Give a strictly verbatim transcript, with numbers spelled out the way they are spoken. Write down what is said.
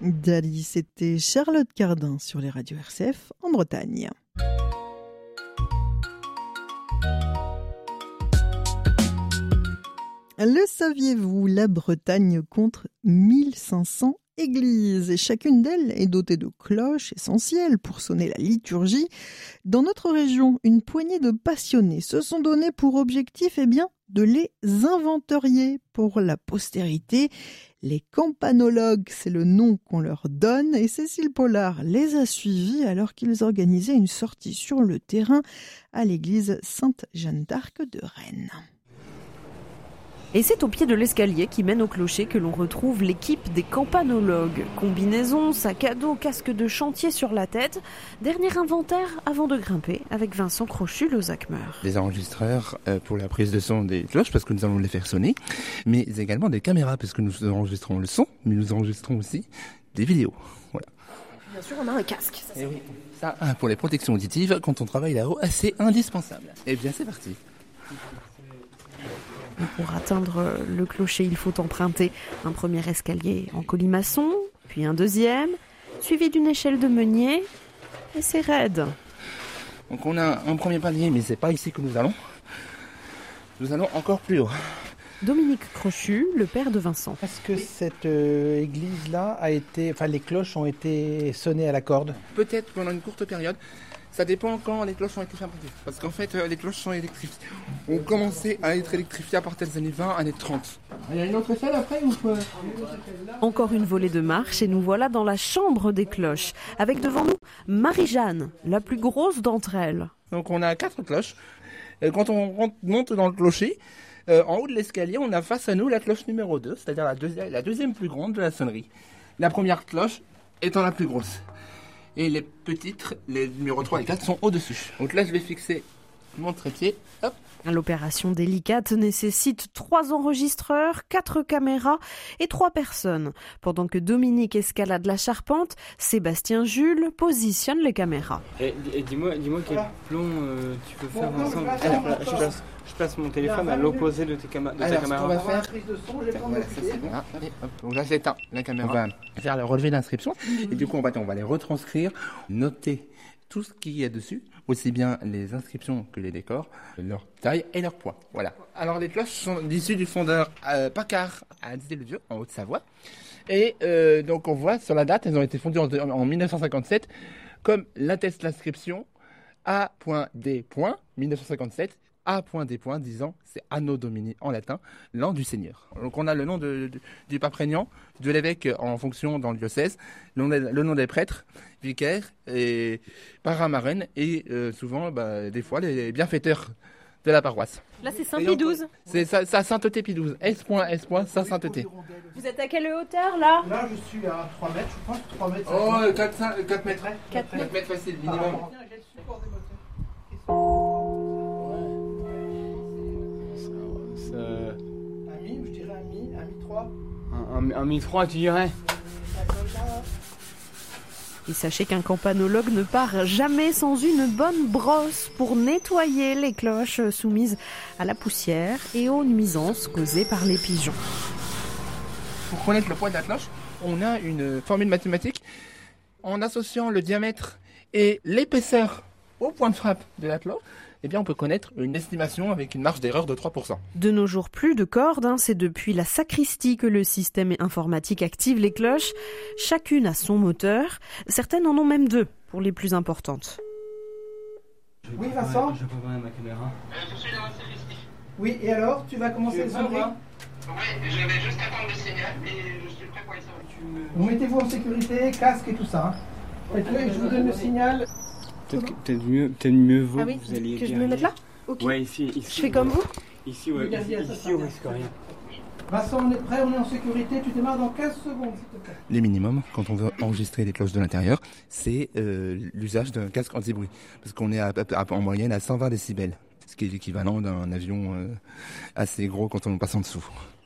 Dali, c'était Charlotte Cardin sur les radios R C F en Bretagne. Le saviez-vous, la Bretagne compte mille cinq cents églises et chacune d'elles est dotée de cloches essentielles pour sonner la liturgie. Dans notre région, une poignée de passionnés se sont donnés pour objectif eh bien, de les inventorier pour la postérité. Les campanologues, c'est le nom qu'on leur donne et Cécile Pollard les a suivis alors qu'ils organisaient une sortie sur le terrain à l'église Sainte-Jeanne d'Arc de Rennes. Et c'est au pied de l'escalier qui mène au clocher que l'on retrouve l'équipe des campanologues. Combinaison, sac à dos, casque de chantier sur la tête. Dernier inventaire avant de grimper avec Vincent Crochu, le Zacmeur. Des enregistreurs euh, pour la prise de son des cloches parce que nous allons les faire sonner, mais également des caméras parce que nous enregistrons le son, mais nous enregistrons aussi des vidéos. Voilà. Bien sûr, on a un casque. Ça, Et oui, ça, pour les protections auditives, quand on travaille là-haut, c'est indispensable. Et bien, c'est parti. Pour atteindre le clocher, il faut emprunter un premier escalier en colimaçon, puis un deuxième, suivi d'une échelle de meunier, et c'est raide. Donc on a un premier palier, mais c'est pas ici que nous allons. Nous allons encore plus haut. Dominique Crochu, le père de Vincent. Est-ce que cette euh, église-là a été, enfin les cloches ont été sonnées à la corde? Peut-être pendant une courte période. Ça dépend quand les cloches ont été fabriquées. Parce qu'en fait, euh, les cloches sont électrifiées. Ont commencé à être électrifiées à partir des années vingt, années trente. Il y a une autre échelle après ou quoi? Encore une volée de marche et nous voilà dans la chambre des cloches. Avec devant nous Marie-Jeanne, la plus grosse d'entre elles. Donc on a quatre cloches. Et quand on rentre, monte dans le clocher, euh, en haut de l'escalier, on a face à nous la cloche numéro deux, c'est-à-dire la deuxième, la deuxième plus grande de la sonnerie. La première cloche étant la plus grosse. Et les petites, les numéros trois et quatre, sont au-dessus. Donc là, je vais fixer mon trépied. Hop. L'opération délicate nécessite trois enregistreurs, quatre caméras et trois personnes. Pendant que Dominique escalade la charpente, Sébastien Jules positionne les caméras. Et, et dis-moi, dis-moi quel plan euh, tu peux faire ensemble. Alors, là, je, place, je place mon téléphone à l'opposé de, tes cama- de ta Alors, caméra. Ce qu'on va faire, voilà, ça, c'est bon. Allez, hop. Donc là, j'éteins la caméra. On va faire le relevé d'inscription. Et du coup, on va, on va les retranscrire, noter tout ce qu'il y a dessus, aussi bien les inscriptions que les décors, leur taille et leur poids. Voilà. Alors les cloches sont issues du fondeur euh, Paccard à Dizy-le-Vieux, en Haute-Savoie. Et euh, donc on voit sur la date, elles ont été fondues en, en dix-neuf cent cinquante-sept, comme l'atteste l'inscription A D dix-neuf cent cinquante-sept, A D disant c'est Anno Domini en latin, l'an du Seigneur. Donc on a le nom de, de, du pape régnant, de l'évêque en fonction dans le diocèse, le nom des, le nom des prêtres, vicaires et paramarraines et euh, souvent bah, des fois les bienfaiteurs de la paroisse. Là c'est Saint Pie douze. C'est sa, sa sainteté Pie douze, S S. sa sainteté. Vous êtes à quelle hauteur là? Là je suis à trois mètres, je pense, trois mètres. Oh, quatre, cinq, quatre mètres. quatre mètres. quatre mètres facile, minimum. Un mi, je dirais un mi, un mi trois. Un, un, un mi trois, tu dirais? Et sachez qu'un campanologue ne part jamais sans une bonne brosse pour nettoyer les cloches soumises à la poussière et aux nuisances causées par les pigeons. Pour connaître le poids de la cloche, on a une formule mathématique en associant le diamètre et l'épaisseur au point de frappe de la cloche. Eh bien, on peut connaître une estimation avec une marge d'erreur de trois pour cent. De nos jours, plus de cordes, hein, c'est depuis la sacristie que le système informatique active les cloches. Chacune a son moteur. Certaines en ont même deux, pour les plus importantes. Oui, Vincent? Je peux voir ma caméra. Euh, je suis dans la sacristie. Oui, et alors, tu vas commencer le sonnerie? Oui, je vais juste attendre le signal et je suis prêt pour les sonneries. Vous mettez-vous en sécurité, casque et tout ça. Hein. Faites-le et je vous donne le signal. Peut-être, que, peut-être mieux, peut-être mieux vaut Ah oui, que vous alliez que je me mette là? Ok. Ouais, ici, ici. Je fais comme vous? Ici, ouais, ici, ici, ici on risque rien. Vincent, on est prêt, on est en sécurité, tu démarres dans quinze secondes, s'il te plaît. Les minimums, quand on veut enregistrer les cloches de l'intérieur, c'est euh, l'usage d'un casque anti-bruit. Parce qu'on est à, à, en moyenne à cent vingt décibels, ce qui est l'équivalent d'un avion euh, assez gros quand on passe en dessous.